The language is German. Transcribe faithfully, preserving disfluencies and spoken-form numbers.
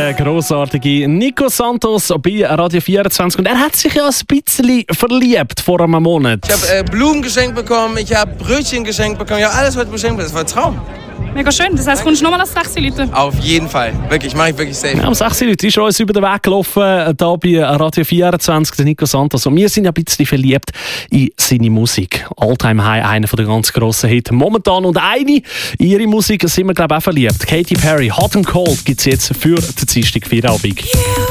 der grossartige Nico Santos bei Radio vierundzwanzig. Und er hat sich ja ein bisschen verliebt vor einem Monat. Ich habe äh, Blumen geschenkt bekommen, ich habe Brötchen geschenkt bekommen, ja alles heute geschenkt. Das war ein Traum. Mega schön. Das heisst, kommst du nochmal als sechs Leute? Auf jeden Fall. Wirklich, mache ich wirklich safe. Ja, um sechs Leute ist uns über den Weg gelaufen, hier bei Radio vierundzwanzig, der Nico Santos. Und wir sind ja ein bisschen verliebt in seine Musik. Alltime High, einer der ganz grossen Hits momentan. Und eine in ihre Musik sind wir, glaube ich, auch verliebt. Katy Perry, Hot and Cold, gibt es jetzt für den Dienstag Feierabend.